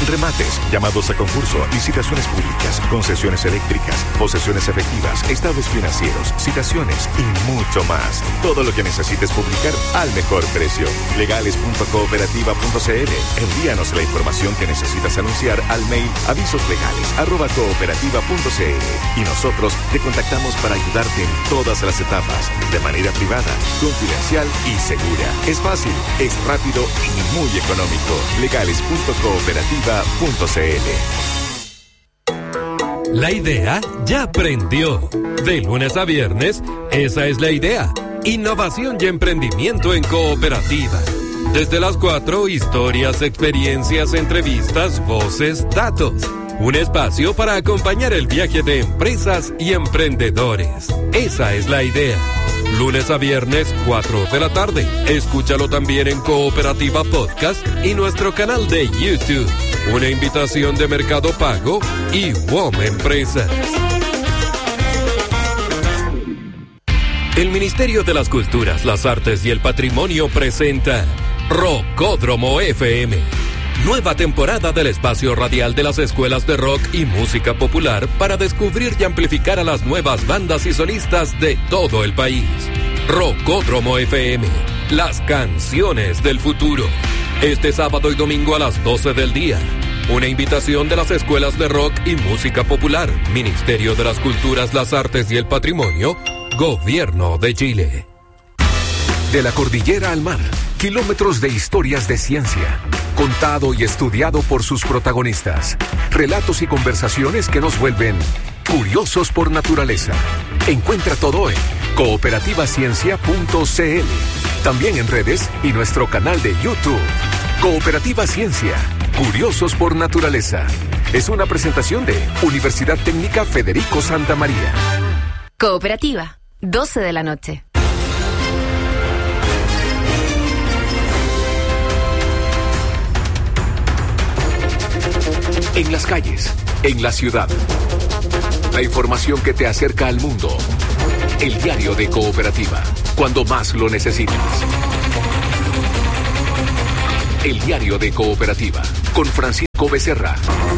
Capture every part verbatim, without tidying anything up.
remates, llamados a concurso, licitaciones públicas, concesiones eléctricas, posesiones efectivas, estados financieros, citaciones y mucho más. Todo lo que necesites publicar al mejor precio. legales punto cooperativa punto c l. Envíanos la información que necesitas anunciar al mail avisoslegales arroba cooperativa punto c l y nosotros te contactamos para ayudarte en todas las etapas, de manera privada, confidencial y segura. Es fácil, es rápido y muy económico. legales punto cooperativa punto c l. La idea ya prendió. De lunes a viernes, esa es la idea. Innovación y emprendimiento en cooperativa. Desde las cuatro, historias, experiencias, entrevistas, voces, datos. Un espacio para acompañar el viaje de empresas y emprendedores. Esa es la idea. Lunes a viernes, cuatro de la tarde. Escúchalo también en Cooperativa Podcast y nuestro canal de YouTube. Una invitación de Mercado Pago y W O M Empresas. El Ministerio de las Culturas, las Artes y el Patrimonio presenta Rockódromo F M. Nueva temporada del espacio radial de las escuelas de rock y música popular para descubrir y amplificar a las nuevas bandas y solistas de todo el país. Rockódromo F M, las canciones del futuro. Este sábado y domingo a las doce del día. Una invitación de las escuelas de rock y música popular, Ministerio de las Culturas, las Artes y el Patrimonio, Gobierno de Chile. De la cordillera al mar, kilómetros de historias de ciencia, contado y estudiado por sus protagonistas. Relatos y conversaciones que nos vuelven curiosos por naturaleza. Encuentra todo en cooperativa ciencia punto c l. También en redes y nuestro canal de YouTube. Cooperativa Ciencia, curiosos por naturaleza. Es una presentación de Universidad Técnica Federico Santa María. Cooperativa, doce de la noche. En las calles, en la ciudad. La información que te acerca al mundo. El diario de Cooperativa, cuando más lo necesitas. El diario de Cooperativa, con Francisco Becerra.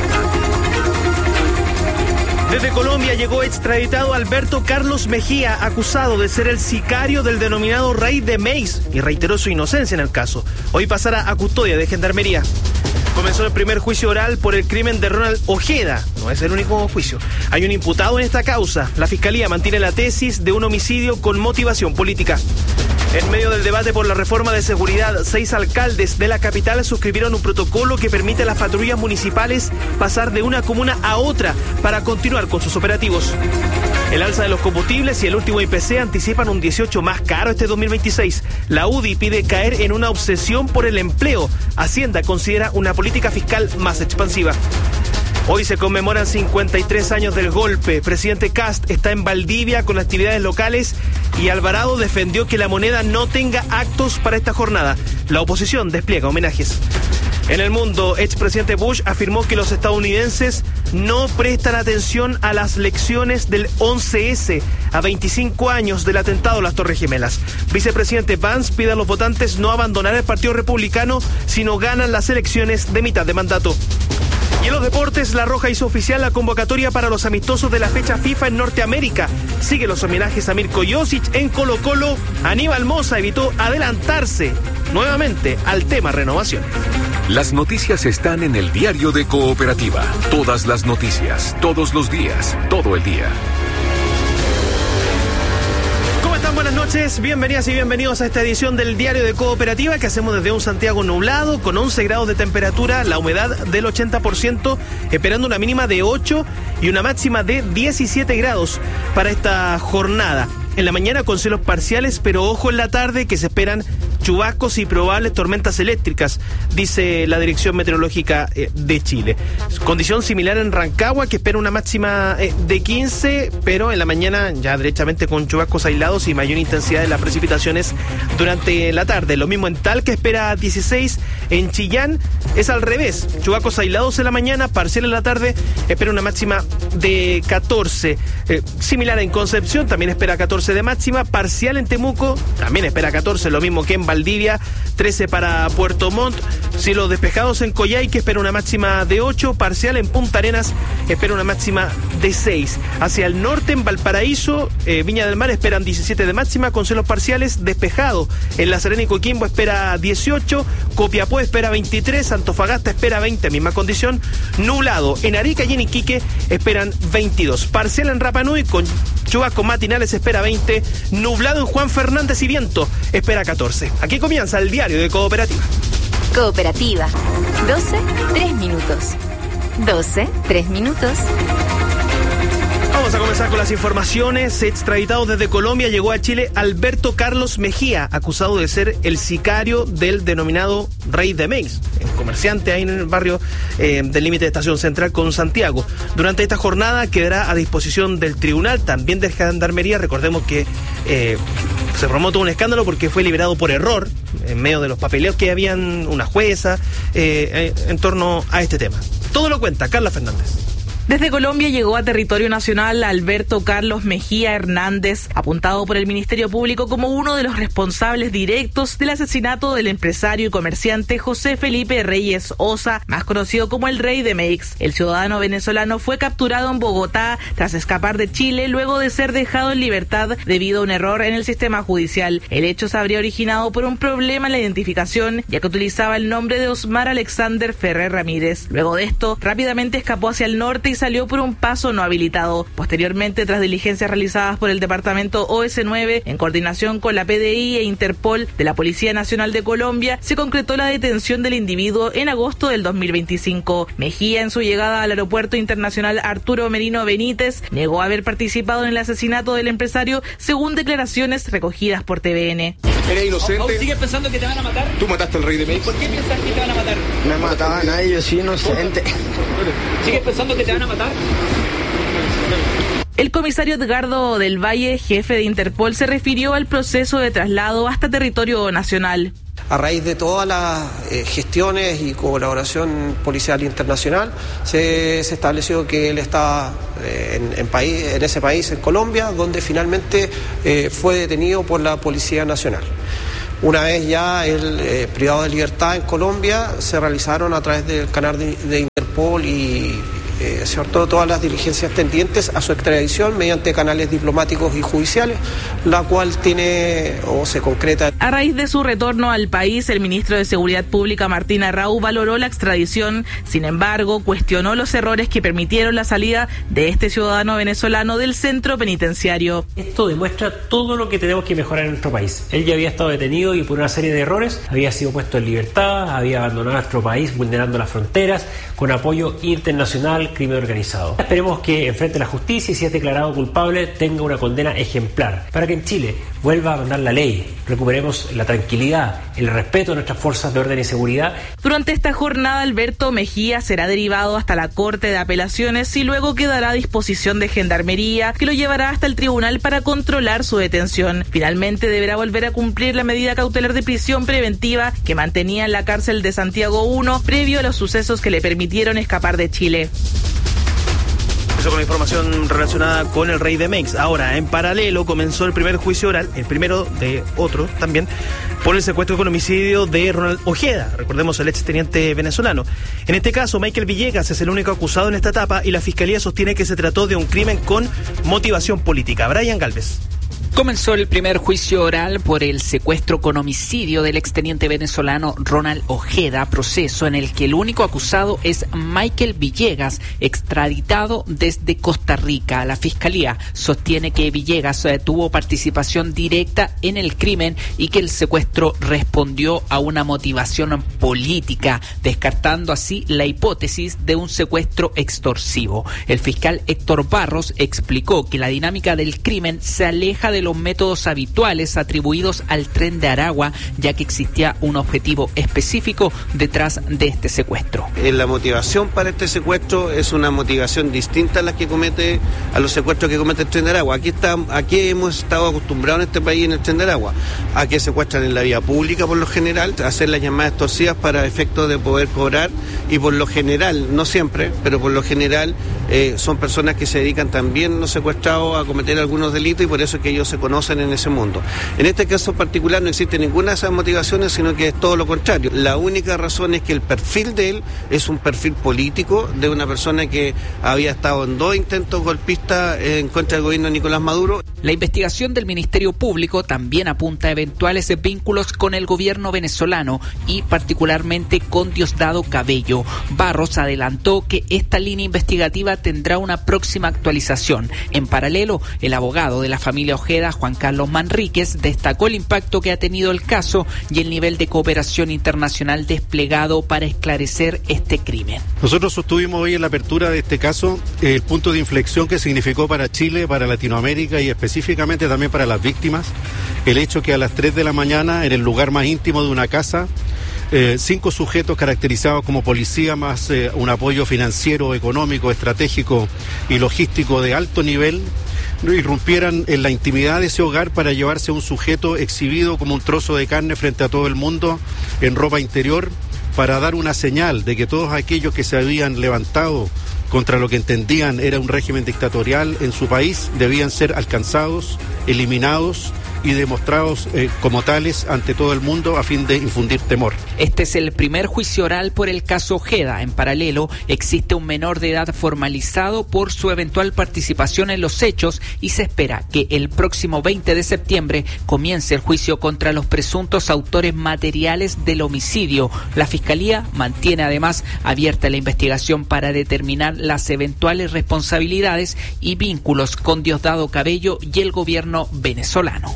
Desde Colombia llegó extraditado Alberto Carlos Mejía, acusado de ser el sicario del denominado Rey de Meis, y reiteró su inocencia en el caso. Hoy pasará a custodia de Gendarmería. Comenzó el primer juicio oral por el crimen de Ronald Ojeda. No es el único juicio. Hay un imputado en esta causa. La Fiscalía mantiene la tesis de un homicidio con motivación política. En medio del debate por la reforma de seguridad, seis alcaldes de la capital suscribieron un protocolo que permite a las patrullas municipales pasar de una comuna a otra para continuar con sus operativos. El alza de los combustibles y el último I P C anticipan un dieciocho más caro este dos mil veintiséis. La U D I pide caer en una obsesión por el empleo. Hacienda considera una política fiscal más expansiva. Hoy se conmemoran cincuenta y tres años del golpe. Presidente Kast está en Valdivia con actividades locales y Alvarado defendió que la moneda no tenga actos para esta jornada. La oposición despliega homenajes. En el mundo, expresidente Bush afirmó que los estadounidenses no prestan atención a las lecciones del once ese a veinticinco años del atentado a las Torres Gemelas. Vicepresidente Vance pide a los votantes no abandonar el Partido Republicano si no ganan las elecciones de mitad de mandato. Y en los deportes, La Roja hizo oficial la convocatoria para los amistosos de la fecha FIFA en Norteamérica. Sigue los homenajes a Mirko Josic en Colo-Colo. Aníbal Mosa evitó adelantarse nuevamente al tema renovación. Las noticias están en el diario de Cooperativa. Todas las noticias, todos los días, todo el día. Buenas noches, bienvenidas y bienvenidos a esta edición del Diario de Cooperativa que hacemos desde un Santiago nublado con once grados de temperatura, la humedad del ochenta por ciento, esperando una mínima de ocho y una máxima de diecisiete grados para esta jornada. En la mañana con cielos parciales, pero ojo en la tarde que se esperan chubascos y probables tormentas eléctricas, dice la Dirección Meteorológica eh, de Chile. Condición similar en Rancagua, que espera una máxima eh, de quince, pero en la mañana ya derechamente con chubascos aislados y mayor intensidad de las precipitaciones durante la tarde. Lo mismo en Talca, espera dieciséis. En Chillán es al revés, chubascos aislados en la mañana, parcial en la tarde, espera una máxima de catorce. Eh, similar en Concepción, también espera catorce de máxima, parcial en Temuco, también espera catorce, lo mismo que en Valdivia, trece para Puerto Montt, Cielos despejados en Coyhaique, espera una máxima de ocho, parcial en Punta Arenas, espera una máxima de seis. Hacia el norte, en Valparaíso, eh, Viña del Mar, esperan diecisiete de máxima, con cielos parciales, despejado. En La Serena y Coquimbo espera dieciocho, Copiapó espera veintitrés, Antofagasta espera veinte, misma condición, nublado. En Arica y en Iquique esperan veintidós. Parcial en Rapa Nui, con chubascos matinales espera veinte, nublado en Juan Fernández y viento espera catorce. Aquí comienza el diario de Cooperativa. Cooperativa. doce, tres minutos. doce, tres minutos. Vamos a comenzar con las informaciones. Extraditado desde Colombia, llegó a Chile Alberto Carlos Mejía, acusado de ser el sicario del denominado Rey de Meix, comerciante ahí en el barrio eh, del límite de Estación Central con Santiago. Durante esta jornada quedará a disposición del tribunal, también de Gendarmería. Recordemos que eh, se formó todo un escándalo porque fue liberado por error, en medio de los papeleos que habían una jueza eh, en torno a este tema. Todo lo cuenta Carla Fernández. Desde Colombia llegó a territorio nacional Alberto Carlos Mejía Hernández, apuntado por el Ministerio Público como uno de los responsables directos del asesinato del empresario y comerciante José Felipe Reyes Osa, más conocido como el Rey de Meix. El ciudadano venezolano fue capturado en Bogotá tras escapar de Chile luego de ser dejado en libertad debido a un error en el sistema judicial. El hecho se habría originado por un problema en la identificación, ya que utilizaba el nombre de Osmar Alexander Ferrer Ramírez. Luego de esto, rápidamente escapó hacia el norte y salió por un paso no habilitado. Posteriormente, tras diligencias realizadas por el departamento O S nueve en coordinación con la P D I e Interpol de la Policía Nacional de Colombia, se concretó la detención del individuo en agosto del dos mil veinticinco. Mejía, en su llegada al aeropuerto internacional Arturo Merino Benítez, negó haber participado en el asesinato del empresario, según declaraciones recogidas por T V N. ¿Eres inocente? ¿Aún sigues pensando que te van a matar? ¿Tú mataste al Rey de Meix? ¿Por qué piensas que te van a matar? No mataba a nadie, yo soy inocente. ¿Sigues pensando que te van a matar? El comisario Edgardo del Valle, jefe de Interpol, se refirió al proceso de traslado hasta territorio nacional. A raíz de todas las eh, gestiones y colaboración policial internacional, se, se estableció que él estaba eh, en, en, país, en ese país, en Colombia, donde finalmente eh, fue detenido por la Policía Nacional. Una vez ya él eh, privado de libertad en Colombia, se realizaron a través del canal de, de Interpol y Eh, sobre todo todas las diligencias tendientes a su extradición mediante canales diplomáticos y judiciales, la cual tiene o se concreta. A raíz de su retorno al país, el ministro de Seguridad Pública, Martín Arrau, valoró la extradición. Sin embargo, cuestionó los errores que permitieron la salida de este ciudadano venezolano del centro penitenciario. Esto demuestra todo lo que tenemos que mejorar en nuestro país. Él ya había estado detenido y por una serie de errores había sido puesto en libertad, había abandonado nuestro país vulnerando las fronteras con apoyo internacional, crimen organizado. Esperemos que enfrente la justicia y si es declarado culpable tenga una condena ejemplar para que en Chile vuelva a mandar la ley, recuperemos la tranquilidad, el respeto de nuestras fuerzas de orden y seguridad. Durante esta jornada, Alberto Mejía será derivado hasta la Corte de Apelaciones y luego quedará a disposición de Gendarmería, que lo llevará hasta el tribunal para controlar su detención. Finalmente deberá volver a cumplir la medida cautelar de prisión preventiva que mantenía en la cárcel de Santiago uno previo a los sucesos que le permitieron escapar de Chile. Eso con la información relacionada con el Rey de Meix. Ahora, en paralelo, comenzó el primer juicio oral, el primero de otro también, por el secuestro con homicidio de Ronald Ojeda, recordemos el exteniente venezolano. En este caso, Michael Villegas es el único acusado en esta etapa y la Fiscalía sostiene que se trató de un crimen con motivación política. Brian Galvez. Comenzó el primer juicio oral por el secuestro con homicidio del exteniente venezolano Ronald Ojeda, proceso en el que el único acusado es Michael Villegas, extraditado desde Costa Rica. La Fiscalía sostiene que Villegas eh, tuvo participación directa en el crimen y que el secuestro respondió a una motivación política, descartando así la hipótesis de un secuestro extorsivo. El fiscal Héctor Barros explicó que la dinámica del crimen se aleja de los métodos habituales atribuidos al Tren de Aragua, ya que existía un objetivo específico detrás de este secuestro. La motivación para este secuestro es una motivación distinta a la que comete a los secuestros que comete el Tren de Aragua. Aquí está, aquí hemos estado acostumbrados en este país en el Tren de Aragua a que secuestran en la vía pública por lo general, a hacer las llamadas extorsivas para efecto de poder cobrar y por lo general, no siempre, pero por lo general eh, son personas que se dedican también los secuestrados a cometer algunos delitos y por eso es que ellos se se conocen en ese mundo. En este caso particular no existe ninguna de esas motivaciones, sino que es todo lo contrario. La única razón es que el perfil de él es un perfil político de una persona que había estado en dos intentos golpistas en contra del gobierno de Nicolás Maduro. La investigación del Ministerio Público también apunta a eventuales vínculos con el gobierno venezolano y particularmente con Diosdado Cabello. Barros adelantó que esta línea investigativa tendrá una próxima actualización. En paralelo, el abogado de la familia Ojeda, Juan Carlos Manríquez, destacó el impacto que ha tenido el caso y el nivel de cooperación internacional desplegado para esclarecer este crimen. Nosotros sostuvimos hoy en la apertura de este caso el punto de inflexión que significó para Chile, para Latinoamérica y específicamente también para las víctimas, el hecho que a las tres de la mañana, en el lugar más íntimo de una casa, Eh, cinco sujetos caracterizados como policía más eh, un apoyo financiero, económico, estratégico y logístico de alto nivel irrumpieran en la intimidad de ese hogar para llevarse a un sujeto exhibido como un trozo de carne frente a todo el mundo en ropa interior, para dar una señal de que todos aquellos que se habían levantado contra lo que entendían era un régimen dictatorial en su país debían ser alcanzados, eliminados y demostrados eh, como tales ante todo el mundo a fin de infundir temor. Este es el primer juicio oral por el caso Ojeda. En paralelo, existe un menor de edad formalizado por su eventual participación en los hechos y se espera que el próximo veinte de septiembre comience el juicio contra los presuntos autores materiales del homicidio. La Fiscalía mantiene además abierta la investigación para determinar las eventuales responsabilidades y vínculos con Diosdado Cabello y el gobierno venezolano.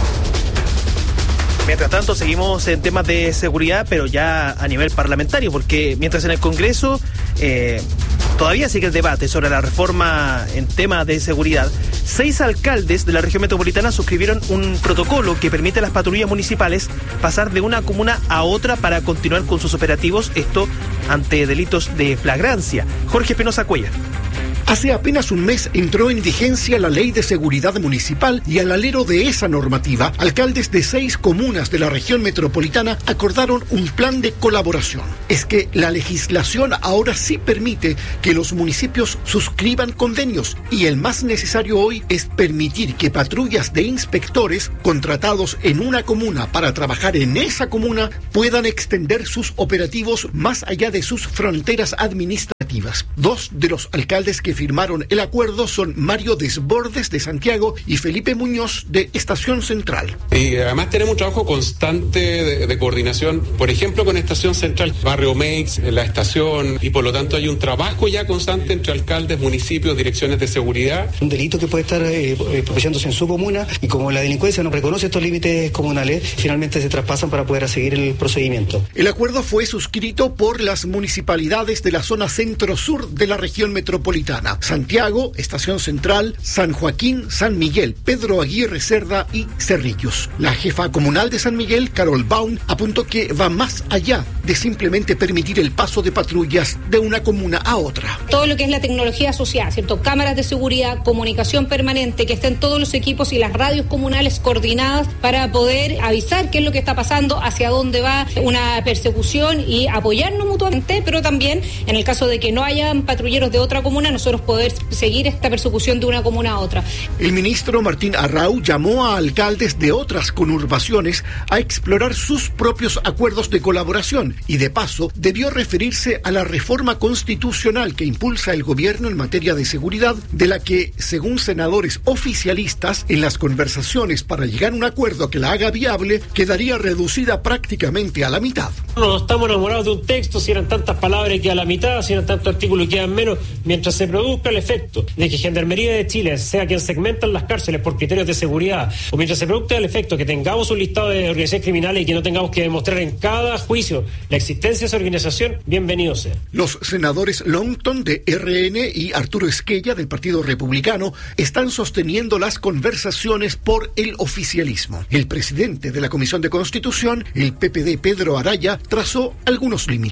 Mientras tanto, seguimos en temas de seguridad, pero ya a nivel parlamentario, porque mientras en el Congreso eh, todavía sigue el debate sobre la reforma en temas de seguridad, seis alcaldes de la región metropolitana suscribieron un protocolo que permite a las patrullas municipales pasar de una comuna a otra para continuar con sus operativos, esto ante delitos de flagrancia. Jorge Espinosa Cuellar. Hace apenas un mes entró en vigencia la Ley de Seguridad Municipal y al alero de esa normativa, alcaldes de seis comunas de la región metropolitana acordaron un plan de colaboración. Es que la legislación ahora sí permite que los municipios suscriban convenios y el más necesario hoy es permitir que patrullas de inspectores contratados en una comuna para trabajar en esa comuna puedan extender sus operativos más allá de sus fronteras administrativas. Dos de los alcaldes que firmaron el acuerdo son Mario Desbordes de Santiago y Felipe Muñoz de Estación Central. Y además tenemos un trabajo constante de, de coordinación, por ejemplo con Estación Central, Barrio Meix, la estación, y por lo tanto hay un trabajo ya constante entre alcaldes, municipios, direcciones de seguridad. Un delito que puede estar eh, propiciándose en su comuna y como la delincuencia no reconoce estos límites comunales, finalmente se traspasan para poder seguir el procedimiento. El acuerdo fue suscrito por las municipalidades de la zona centro-sur de la región metropolitana. Santiago, Estación Central, San Joaquín, San Miguel, Pedro Aguirre Cerda y Cerrillos. La jefa comunal de San Miguel, Carol Baum, apuntó que va más allá de simplemente permitir el paso de patrullas de una comuna a otra. Todo lo que es la tecnología asociada, ¿cierto? Cámaras de seguridad, comunicación permanente, que estén todos los equipos y las radios comunales coordinadas para poder avisar qué es lo que está pasando, hacia dónde va una persecución y apoyarnos mutuamente, pero también en el caso de que no hayan patrulleros de otra comuna, nosotros poder seguir esta persecución de una comuna a otra. El ministro Martín Arrau llamó a alcaldes de otras conurbaciones a explorar sus propios acuerdos de colaboración y de paso debió referirse a la reforma constitucional que impulsa el gobierno en materia de seguridad, de la que, según senadores oficialistas, en las conversaciones para llegar a un acuerdo que la haga viable, quedaría reducida prácticamente a la mitad. No estamos enamorados de un texto, si eran tantas palabras y queda a la mitad, si eran tantos artículos y quedan menos, mientras se produzca el efecto de que Gendarmería de Chile sea quien segmenta las cárceles por criterios de seguridad, o mientras se produzca el efecto que tengamos un listado de organizaciones criminales y que no tengamos que demostrar en cada juicio la existencia de esa organización, bienvenido sea. Los senadores Longton de R N y Arturo Esquella del Partido Republicano están sosteniendo las conversaciones por el oficialismo. El presidente de la Comisión de Constitución, el P P D Pedro Araya, trazó algunos límites.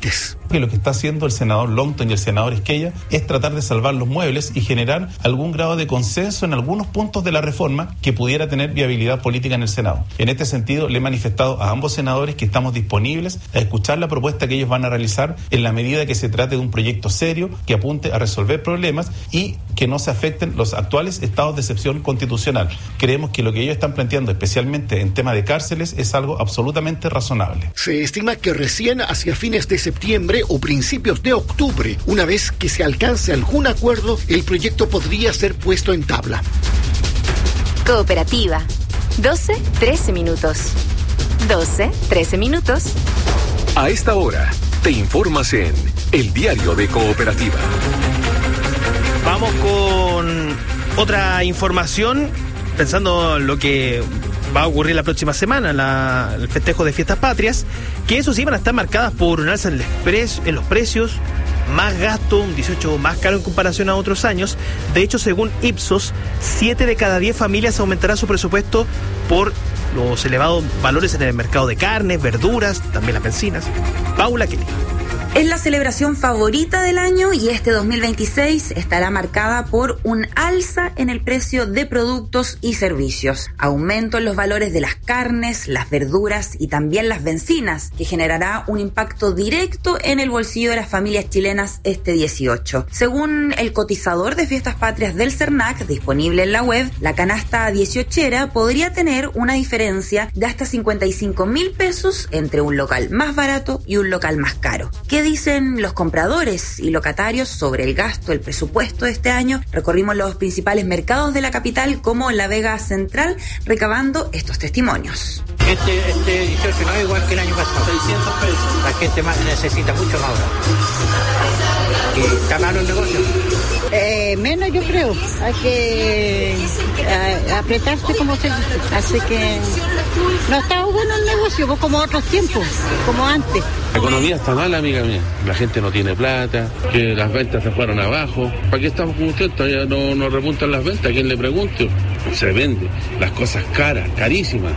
que lo que está haciendo el senador Longton y el senador Esquella es tratar de salvar los muebles y generar algún grado de consenso en algunos puntos de la reforma que pudiera tener viabilidad política en el Senado. En este sentido, le he manifestado a ambos senadores que estamos disponibles a escuchar la propuesta que ellos van a realizar en la medida que se trate de un proyecto serio que apunte a resolver problemas y que no se afecten los actuales estados de excepción constitucional. Creemos que lo que ellos están planteando, especialmente en tema de cárceles, es algo absolutamente razonable. Se estima que recién hacia fines de septiembre o principios de octubre, una vez que se alcance algún acuerdo, el proyecto podría ser puesto en tabla. Cooperativa. doce, trece minutos. doce, trece minutos. A esta hora, te informas en El Diario de Cooperativa. Vamos con otra información, pensando en lo que va a ocurrir la próxima semana, la, el festejo de Fiestas Patrias, que eso sí van a estar marcadas por un alza en, expres, en los precios, más gasto, un dieciocho más caro en comparación a otros años. De hecho, según Ipsos, siete de cada diez familias aumentará su presupuesto por los elevados valores en el mercado de carnes, verduras, también las bencinas. Paula Kelly. Es la celebración favorita del año y este dos mil veintiséis estará marcada por un alza en el precio de productos y servicios, aumento en los valores de las carnes, las verduras y también las bencinas, que generará un impacto directo en el bolsillo de las familias chilenas este dieciocho. Según el cotizador de Fiestas Patrias del CERNAC, disponible en la web, la canasta dieciochera podría tener una diferencia de hasta cincuenta y cinco mil pesos entre un local más barato y un local más caro. ¿Qué dicen los compradores y locatarios sobre el gasto, el presupuesto de este año? Recorrimos los principales mercados de la capital como La Vega Central, recabando estos testimonios. Este, este dieciocho no es igual que el año pasado. seiscientos pesos. La gente más necesita mucho más ahora. ¿Y está malo el negocio? Eh, menos yo creo. Hay que a, apretarse como se dice. Así que no está bueno el negocio, pues como otros tiempos, como antes. La economía está mala, amiga mía. La gente no tiene plata, que las ventas se fueron abajo. ¿Para qué estamos con usted? Todavía no, no repuntan las ventas. ¿A quién le pregunte? Se vende. Las cosas caras, carísimas.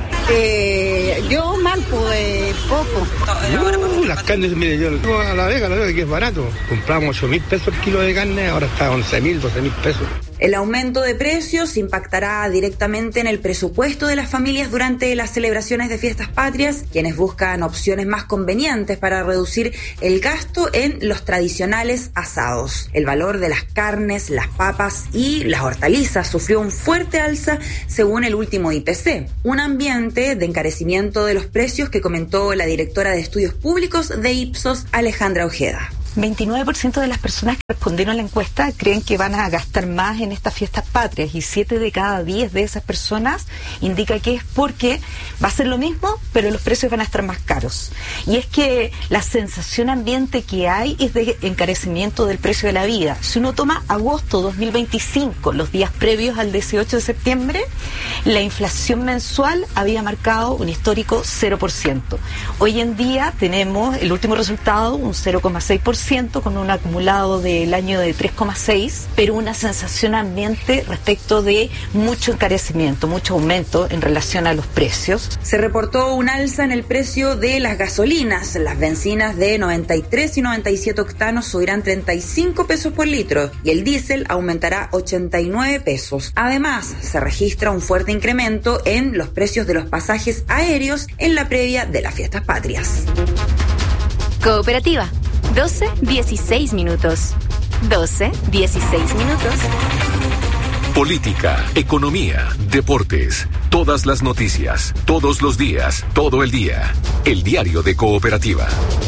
Eh, yo mal, pues poco. Uh, las carnes, mire, yo a La Vega, La Vega que es barato. Compramos ocho mil pesos el kilo de carne, ahora está once mil, doce mil pesos. El aumento de precios impactará directamente en el presupuesto de las familias durante las celebraciones de Fiestas Patrias, quienes buscan opciones más convenientes para reducir el gasto en los tradicionales asados. El valor de las carnes, las papas y las hortalizas sufrió un fuerte alza según el último I P C, un ambiente de encarecimiento de los precios que comentó la directora de Estudios Públicos de Ipsos, Alejandra Ojeda. veintinueve por ciento de las personas que respondieron a la encuesta creen que van a gastar más en estas fiestas patrias y siete de cada diez de esas personas indica que es porque va a ser lo mismo, pero los precios van a estar más caros. Y es que la sensación ambiente que hay es de encarecimiento del precio de la vida. Si uno toma agosto dos mil veinticinco, los días previos al dieciocho de septiembre, la inflación mensual había marcado un histórico cero por ciento. Hoy en día tenemos el último resultado, un cero coma seis por ciento, con un acumulado del año de tres coma seis, pero una sensación ambiente respecto de mucho encarecimiento, mucho aumento en relación a los precios. Se reportó un alza en el precio de las gasolinas. Las bencinas de noventa y tres y noventa y siete octanos subirán treinta y cinco pesos por litro y el diésel aumentará ochenta y nueve pesos. Además, se registra un fuerte incremento en los precios de los pasajes aéreos en la previa de las Fiestas Patrias. Cooperativa. doce, dieciséis minutos. doce, dieciséis minutos. Política, economía, deportes, todas las noticias, todos los días, todo el día. El Diario de Cooperativa.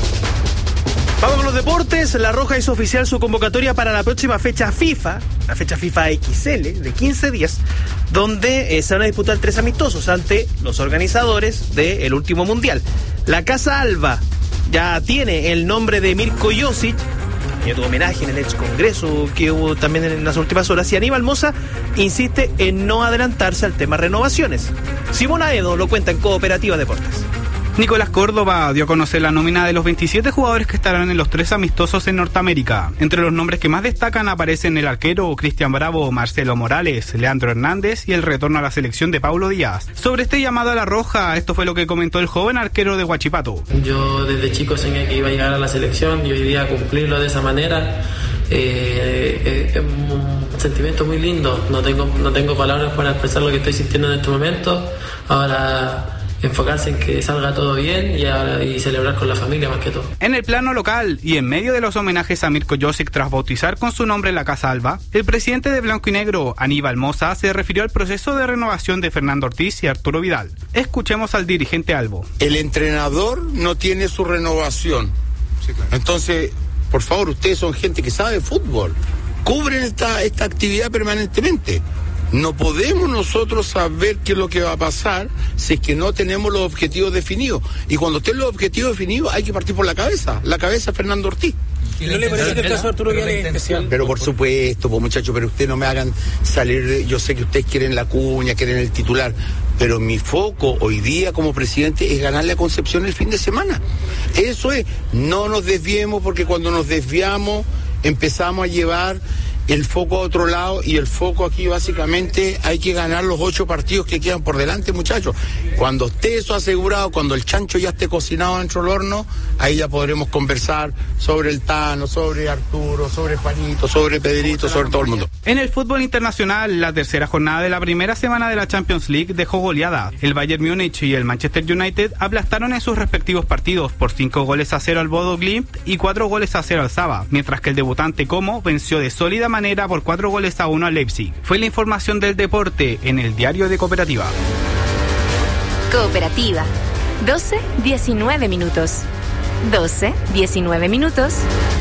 Vamos con los deportes. La Roja hizo oficial su convocatoria para la próxima fecha FIFA, la fecha FIFA X L de quince días, donde eh, se van a disputar tres amistosos ante los organizadores del último mundial. La Casa Alba ya tiene el nombre de Mirko Josic, y tuvo homenaje en el ex congreso que hubo también en las últimas horas, y Aníbal Mosa insiste en no adelantarse al tema renovaciones. Simona Edo lo cuenta en Cooperativa Deportes. Nicolás Córdoba dio a conocer la nómina de los veintisiete jugadores que estarán en los tres amistosos en Norteamérica. Entre los nombres que más destacan aparecen el arquero Cristian Bravo, Marcelo Morales, Leandro Hernández y el retorno a la selección de Paulo Díaz. Sobre este llamado a la roja, esto fue lo que comentó el joven arquero de Huachipato. Yo desde chico soñé que iba a llegar a la selección y hoy día cumplirlo de esa manera. Eh, eh, es un sentimiento muy lindo. No tengo, no tengo palabras para expresar lo que estoy sintiendo en este momento. Ahora enfocarse en que salga todo bien y, ahora, y celebrar con la familia más que todo. En el plano local y en medio de los homenajes a Mirko Josic tras bautizar con su nombre la Casa Alba, el presidente de Blanco y Negro, Aníbal Mosa, se refirió al proceso de renovación de Fernando Ortiz y Arturo Vidal. Escuchemos al dirigente albo. El entrenador no tiene su renovación. Sí, claro. Entonces, por favor, ustedes son gente que sabe de fútbol. Cubren esta, esta actividad permanentemente. No podemos nosotros saber qué es lo que va a pasar si es que no tenemos los objetivos definidos. Y cuando estén los objetivos definidos hay que partir por la cabeza. La cabeza es Fernando Ortiz. ¿Y no le parece que el caso de Arturo Vidal es especial? Pero por supuesto, pues muchachos, pero ustedes no me hagan salir de... Yo sé que ustedes quieren la cuña, quieren el titular, pero mi foco hoy día como presidente es ganarle a Concepción el fin de semana. Eso es, no nos desviemos, porque cuando nos desviamos empezamos a llevar el foco a otro lado, y el foco aquí básicamente hay que ganar los ocho partidos que quedan por delante, muchachos. Cuando esté eso asegurado, cuando el chancho ya esté cocinado dentro del horno, ahí ya podremos conversar sobre el Tano, sobre Arturo, sobre Juanito, sobre Pedrito, sobre todo el mundo. En el fútbol internacional, la tercera jornada de la primera semana de la Champions League dejó goleada. El Bayern Múnich y el Manchester United aplastaron en sus respectivos partidos por cinco goles a cero al Bodo Glimt y cuatro goles a cero al Saba, mientras que el debutante Como venció de sólida manera por cuatro goles a uno al Leipzig. Fue la información del deporte en el diario de Cooperativa. Cooperativa, doce diecinueve minutos. doce diecinueve minutos.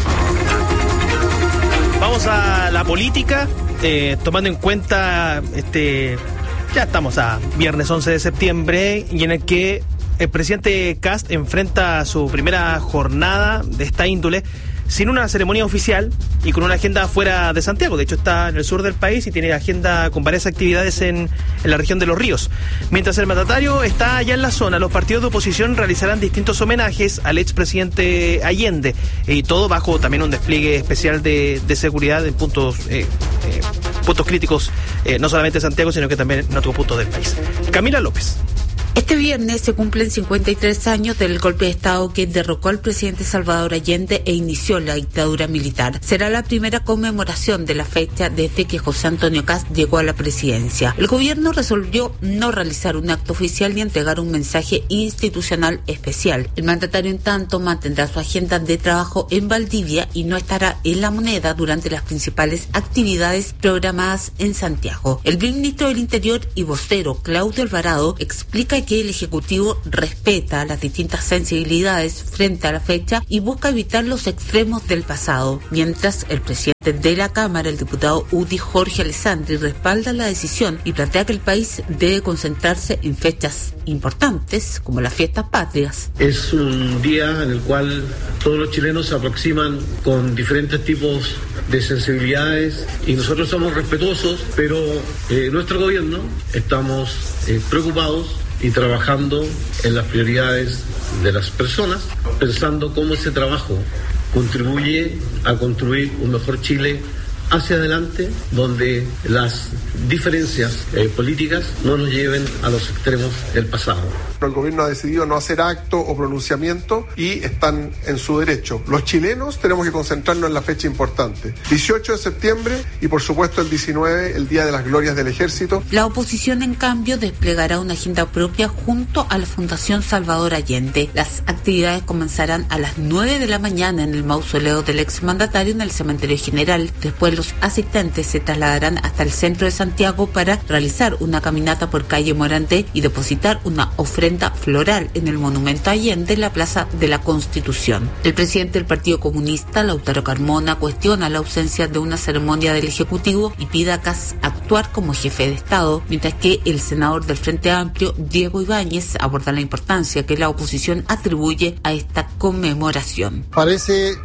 Vamos a la política, eh, tomando en cuenta, este, ya estamos a viernes once de septiembre, y en el que el presidente Kast enfrenta su primera jornada de esta índole sin una ceremonia oficial y con una agenda fuera de Santiago. De hecho, está en el sur del país y tiene agenda con varias actividades en, en la región de Los Ríos. Mientras el mandatario está allá en la zona, los partidos de oposición realizarán distintos homenajes al expresidente Allende, y todo bajo también un despliegue especial de, de seguridad en puntos, eh, eh, puntos críticos, eh, no solamente en Santiago, sino que también en otros puntos del país. Camila López. Este viernes se cumplen cincuenta y tres años del golpe de Estado que derrocó al presidente Salvador Allende e inició la dictadura militar. Será la primera conmemoración de la fecha desde que José Antonio Kast llegó a la presidencia. El gobierno resolvió no realizar un acto oficial ni entregar un mensaje institucional especial. El mandatario, en tanto, mantendrá su agenda de trabajo en Valdivia y no estará en La Moneda durante las principales actividades programadas en Santiago. El ministro del Interior y vocero, Claudio Alvarado, explica que el Ejecutivo respeta las distintas sensibilidades frente a la fecha y busca evitar los extremos del pasado, mientras el presidente de la Cámara, el diputado U D I Jorge Alessandri, respalda la decisión y plantea que el país debe concentrarse en fechas importantes como las fiestas patrias. Es un día en el cual todos los chilenos se aproximan con diferentes tipos de sensibilidades y nosotros somos respetuosos, pero eh, nuestro gobierno estamos eh, preocupados y trabajando en las prioridades de las personas, pensando cómo ese trabajo contribuye a construir un mejor Chile hacia adelante, donde las diferencias eh, políticas no nos lleven a los extremos del pasado. El gobierno ha decidido no hacer acto o pronunciamiento y están en su derecho. Los chilenos tenemos que concentrarnos en la fecha importante, dieciocho de septiembre, y por supuesto el diecinueve, el Día de las Glorias del Ejército. La oposición, en cambio, desplegará una agenda propia junto a la Fundación Salvador Allende. Las actividades comenzarán a las nueve de la mañana en el mausoleo del exmandatario en el Cementerio General. Después los asistentes se trasladarán hasta el centro de Santiago para realizar una caminata por calle Morandé y depositar una ofrenda floral en el monumento a Allende en la Plaza de la Constitución. El presidente del Partido Comunista, Lautaro Carmona, cuestiona la ausencia de una ceremonia del Ejecutivo y pide a Kast actuar como jefe de Estado, mientras que el senador del Frente Amplio, Diego Ibáñez, aborda la importancia que la oposición atribuye a esta conmemoración. Parece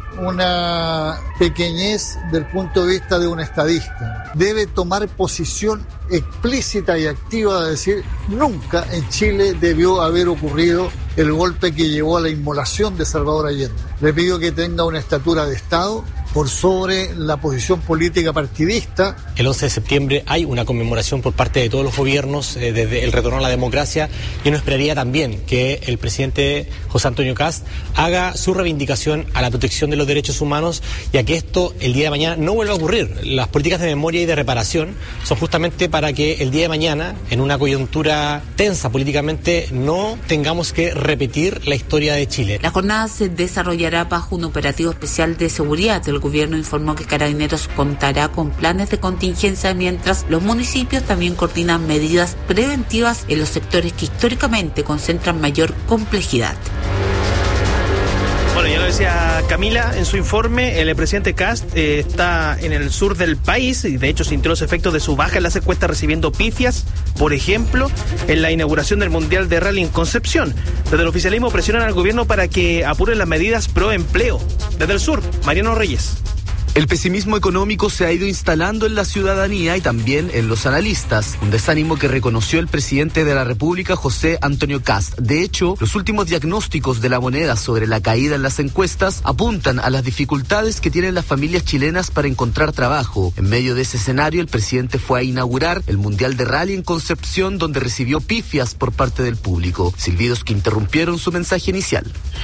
una pequeñez del punto de vista de un estadista. Debe tomar posición explícita y activa de decir: nunca en Chile debió haber ocurrido el golpe que llevó a la inmolación de Salvador Allende. Le pido que tenga una estatura de Estado por sobre la posición política partidista. El once de septiembre hay una conmemoración por parte de todos los gobiernos eh, desde el retorno a la democracia, y uno esperaría también que el presidente José Antonio Kast haga su reivindicación a la protección de los derechos humanos, y a que esto el día de mañana no vuelva a ocurrir. Las políticas de memoria y de reparación son justamente para que el día de mañana, en una coyuntura tensa políticamente, no tengamos que repetir la historia de Chile. La jornada se desarrollará bajo un operativo especial de seguridad. El gobierno informó que Carabineros contará con planes de contingencia, mientras los municipios también coordinan medidas preventivas en los sectores que históricamente concentran mayor complejidad. Bueno, ya lo decía Camila en su informe, el presidente Kast eh, está en el sur del país y de hecho sintió los efectos de su baja en las encuestas, recibiendo pifias, por ejemplo, en la inauguración del Mundial de Rally en Concepción. Desde el oficialismo presionan al gobierno para que apure las medidas pro empleo. Desde el sur, Mariano Reyes. El pesimismo económico se ha ido instalando en la ciudadanía y también en los analistas, un desánimo que reconoció el presidente de la República, José Antonio Kast. De hecho, los últimos diagnósticos de la moneda sobre la caída en las encuestas apuntan a las dificultades que tienen las familias chilenas para encontrar trabajo. En medio de ese escenario, el presidente fue a inaugurar el Mundial de Rally en Concepción, donde recibió pifias por parte del público, silbidos que interrumpieron su mensaje inicial.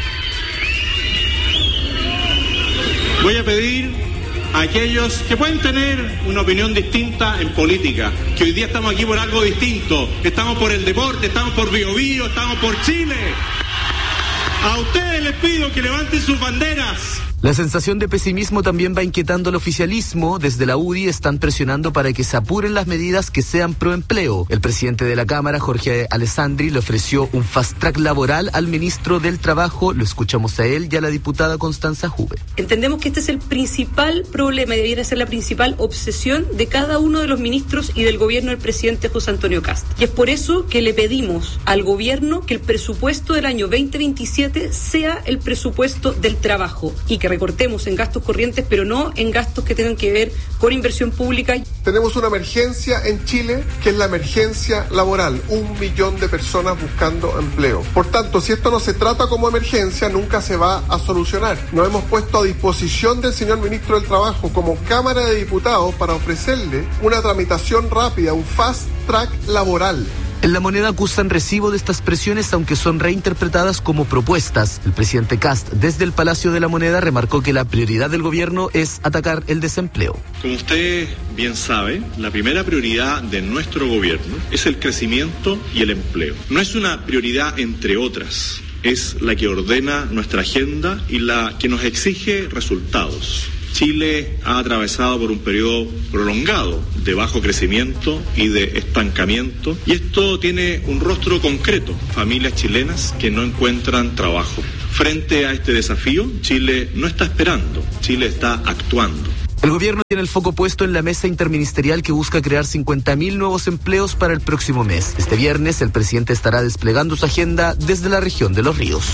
Voy a pedir a aquellos que pueden tener una opinión distinta en política, que hoy día estamos aquí por algo distinto, estamos por el deporte, estamos por Bío Bío, estamos por Chile. A ustedes les pido que levanten sus banderas. La sensación de pesimismo también va inquietando al oficialismo. Desde la U D I están presionando para que se apuren las medidas que sean pro empleo. El presidente de la Cámara, Jorge Alessandri, le ofreció un fast track laboral al ministro del Trabajo. Lo escuchamos a él y a la diputada Constanza Juve. Entendemos que este es el principal problema y debiera ser la principal obsesión de cada uno de los ministros y del gobierno del presidente José Antonio Kast. Y es por eso que le pedimos al gobierno que el presupuesto del año veinte veintisiete sea el presupuesto del trabajo y que recortemos en gastos corrientes, pero no en gastos que tengan que ver con inversión pública. Tenemos una emergencia en Chile, que es la emergencia laboral, un millón de personas buscando empleo. Por tanto, si esto no se trata como emergencia, nunca se va a solucionar. Nos hemos puesto a disposición del señor ministro del Trabajo como Cámara de Diputados para ofrecerle una tramitación rápida, un fast track laboral. En La Moneda acusan recibo de estas presiones, aunque son reinterpretadas como propuestas. El presidente Kast, desde el Palacio de la Moneda, remarcó que la prioridad del gobierno es atacar el desempleo. Como usted bien sabe, la primera prioridad de nuestro gobierno es el crecimiento y el empleo. No es una prioridad entre otras, es la que ordena nuestra agenda y la que nos exige resultados. Chile ha atravesado por un periodo prolongado de bajo crecimiento y de estancamiento, y esto tiene un rostro concreto: familias chilenas que no encuentran trabajo. Frente a este desafío, Chile no está esperando, Chile está actuando. El gobierno tiene el foco puesto en la mesa interministerial que busca crear cincuenta mil nuevos empleos para el próximo mes. Este viernes el presidente estará desplegando su agenda desde la región de Los Ríos.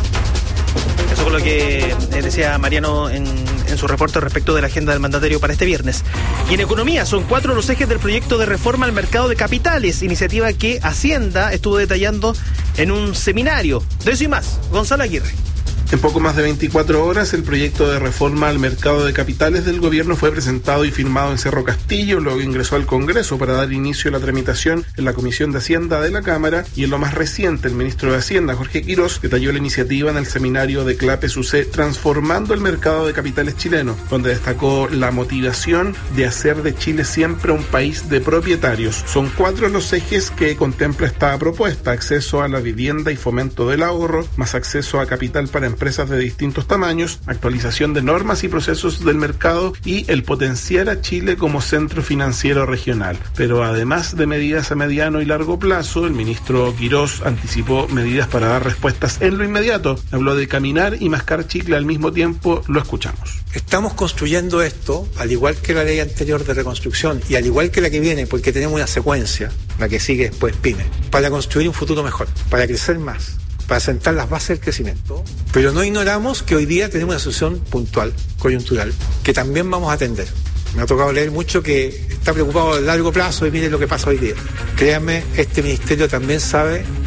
Eso es lo que decía Mariano en, en su reporte respecto de la agenda del mandatario para este viernes. Y en economía son cuatro los ejes del proyecto de reforma al mercado de capitales, iniciativa que Hacienda estuvo detallando en un seminario. De eso y más, Gonzalo Aguirre. En poco más de veinticuatro horas, el proyecto de reforma al mercado de capitales del gobierno fue presentado y firmado en Cerro Castillo, luego ingresó al Congreso para dar inicio a la tramitación en la Comisión de Hacienda de la Cámara, y en lo más reciente, el ministro de Hacienda, Jorge Quirós, detalló la iniciativa en el seminario de CLAPES U C Transformando el Mercado de Capitales Chileno, donde destacó la motivación de hacer de Chile siempre un país de propietarios. Son cuatro los ejes que contempla esta propuesta: acceso a la vivienda y fomento del ahorro, más acceso a capital para empresas empresas de distintos tamaños, actualización de normas y procesos del mercado y el potenciar a Chile como centro financiero regional. Pero además de medidas a mediano y largo plazo, el ministro Quirós anticipó medidas para dar respuestas en lo inmediato. Habló de caminar y mascar chicle al mismo tiempo. Lo escuchamos. Estamos construyendo esto, al igual que la ley anterior de reconstrucción y al igual que la que viene, porque tenemos una secuencia, la que sigue después PYME, para construir un futuro mejor, para crecer más, para sentar las bases del crecimiento. Pero no ignoramos que hoy día tenemos una situación puntual, coyuntural, que también vamos a atender. Me ha tocado leer mucho que está preocupado a largo plazo y mire lo que pasa hoy día. Créanme, este ministerio también sabe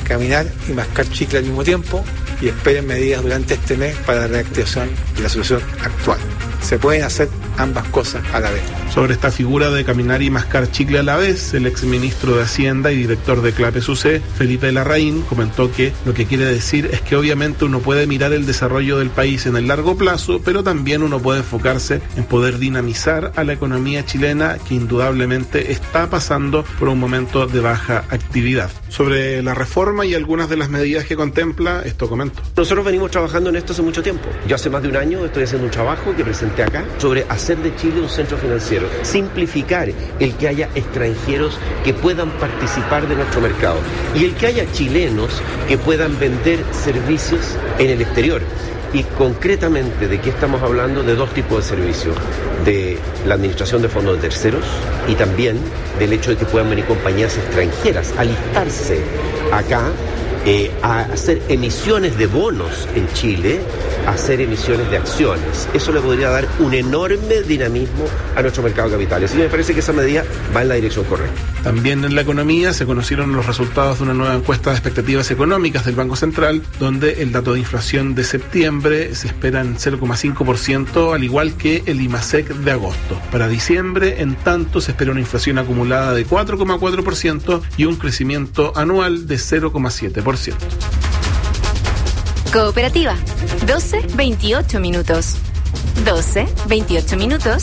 caminar y mascar chicle al mismo tiempo y esperen medidas durante este mes para la reactivación de la situación actual. Se pueden hacer ambas cosas a la vez. Sobre esta figura de caminar y mascar chicle a la vez, el exministro de Hacienda y director de Clapes U C, Felipe Larraín, comentó que lo que quiere decir es que obviamente uno puede mirar el desarrollo del país en el largo plazo, pero también uno puede enfocarse en poder dinamizar a la economía chilena, que indudablemente está pasando por un momento de baja actividad. Sobre la reforma y algunas de las medidas que contempla, esto comento. Nosotros venimos trabajando en esto hace mucho tiempo. Yo hace más de un año estoy haciendo un trabajo que presenté acá sobre hacer de Chile un centro financiero, simplificar el que haya extranjeros que puedan participar de nuestro mercado y el que haya chilenos que puedan vender servicios en el exterior. Y concretamente, ¿de qué estamos hablando? De dos tipos de servicios: de la administración de fondos de terceros y también del hecho de que puedan venir compañías extranjeras a alistarse acá, eh, a hacer emisiones de bonos en Chile, a hacer emisiones de acciones. Eso le podría dar un enorme dinamismo a nuestro mercado de capitales. Y me parece que esa medida va en la dirección correcta. También en la economía se conocieron los resultados de una nueva encuesta de expectativas económicas del Banco Central, donde el dato de inflación de septiembre se espera en cero coma cinco por ciento, al igual que el IMASEC de agosto. Para diciembre, en tanto, se espera una inflación acumulada de cuatro coma cuatro por ciento y un crecimiento anual de cero coma siete por ciento. Cooperativa, doce veintiocho minutos. doce veintiocho minutos.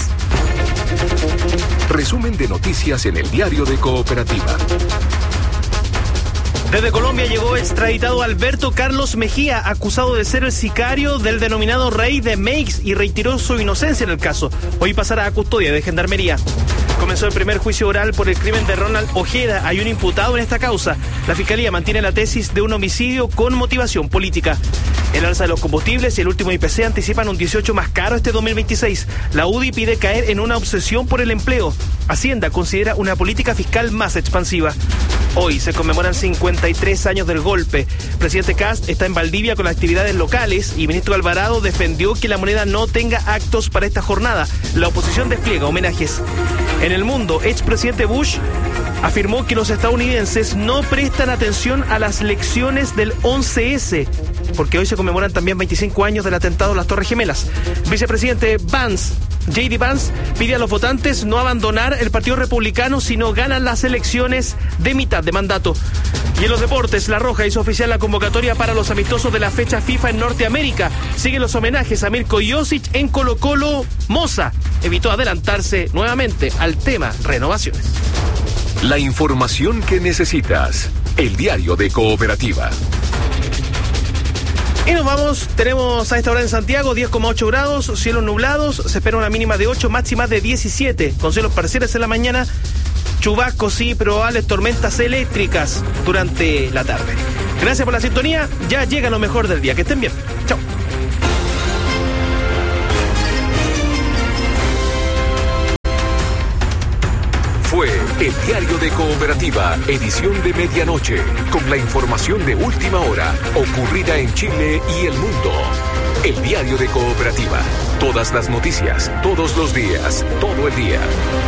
Resumen de noticias en el diario de Cooperativa. Desde Colombia llegó extraditado Alberto Carlos Mejía, acusado de ser el sicario del denominado Rey de Meix, y reiteró su inocencia en el caso. Hoy pasará a custodia de Gendarmería. Comenzó el primer juicio oral por el crimen de Ronald Ojeda. Hay un imputado en esta causa. La Fiscalía mantiene la tesis de un homicidio con motivación política. El alza de los combustibles y el último I P C anticipan un dieciocho más caro este dos mil veintiséis. La U D I pide caer en una obsesión por el empleo. Hacienda considera una política fiscal más expansiva. Hoy se conmemoran cincuenta y tres años del golpe. Presidente Kast está en Valdivia con las actividades locales y ministro Alvarado defendió que la moneda no tenga actos para esta jornada. La oposición despliega homenajes. En el mundo, expresidente Bush afirmó que los estadounidenses no prestan atención a las lecciones del once ese, porque hoy se conmemoran también veinticinco años del atentado a las Torres Gemelas. Vicepresidente Vance, J D Vance, pide a los votantes no abandonar el Partido Republicano si no ganan las elecciones de mitad de mandato. Y en los deportes, La Roja hizo oficial la convocatoria para los amistosos de la fecha FIFA en Norteamérica. Siguen los homenajes a Mirko Josic en Colo-Colo. Moza evitó adelantarse nuevamente al tema renovaciones. La información que necesitas. El diario de Cooperativa. Y nos vamos, tenemos a esta hora en Santiago diez coma ocho grados, cielos nublados, se espera una mínima de ocho, máxima de diecisiete, con cielos parciales en la mañana, chubascos y probables tormentas eléctricas durante la tarde. Gracias por la sintonía, ya llega lo mejor del día, que estén bien, chao. Fue el diario de Cooperativa, edición de medianoche, con la información de última hora, ocurrida en Chile y el mundo. El diario de Cooperativa, todas las noticias, todos los días, todo el día.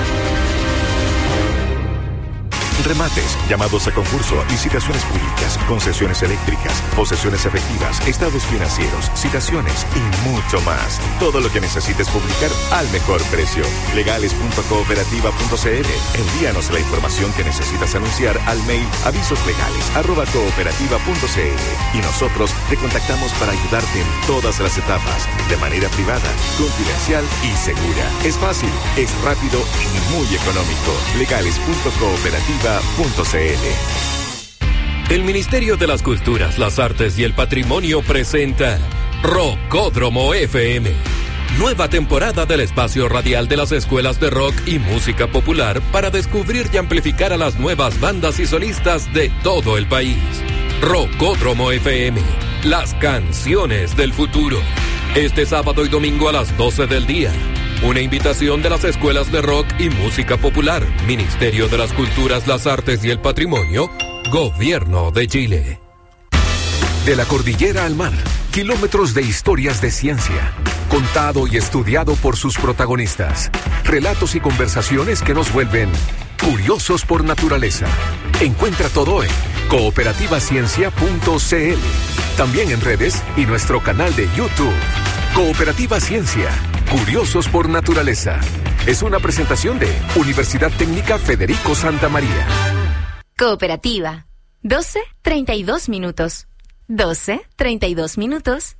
Remates, llamados a concurso, licitaciones públicas, concesiones eléctricas, posesiones efectivas, estados financieros, citaciones y mucho más. Todo lo que necesites publicar al mejor precio. legales punto cooperativa punto c l. Envíanos la información que necesitas anunciar al mail avisoslegales arroba cooperativa punto c l y nosotros te contactamos para ayudarte en todas las etapas, de manera privada, confidencial y segura. Es fácil, es rápido y muy económico. legales punto cooperativa punto c l. El Ministerio de las Culturas, las Artes y el Patrimonio presenta Rockódromo F M. Nueva temporada del espacio radial de las escuelas de rock y música popular para descubrir y amplificar a las nuevas bandas y solistas de todo el país. Rockódromo F M, las canciones del futuro. Este sábado y domingo a las doce del día. Una invitación de las escuelas de rock y música popular, Ministerio de las Culturas, las Artes y el Patrimonio, Gobierno de Chile. De la cordillera al mar, kilómetros de historias de ciencia, contado y estudiado por sus protagonistas. Relatos y conversaciones que nos vuelven curiosos por naturaleza. Encuentra todo en cooperativa ciencia punto c l. También en redes y nuestro canal de YouTube. Cooperativa Ciencia, curiosos por naturaleza. Es una presentación de Universidad Técnica Federico Santa María. Cooperativa. doce treinta y dos minutos. doce treinta y dos minutos.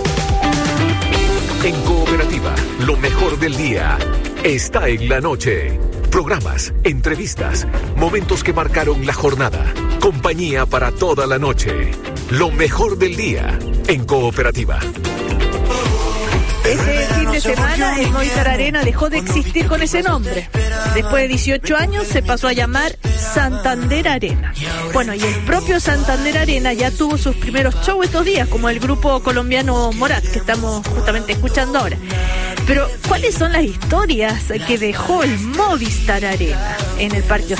En Cooperativa, lo mejor del día está en la noche. Programas, entrevistas, momentos que marcaron la jornada. Compañía para toda la noche. Lo mejor del día en Cooperativa. Este fin de semana el Movistar Arena dejó de existir con ese nombre. Después de dieciocho años se pasó a llamar Santander Arena. Bueno, y el propio Santander Arena ya tuvo sus primeros shows estos días, como el grupo colombiano Morat, que estamos justamente escuchando ahora. Pero, ¿cuáles son las historias que dejó el Movistar Arena en el Parque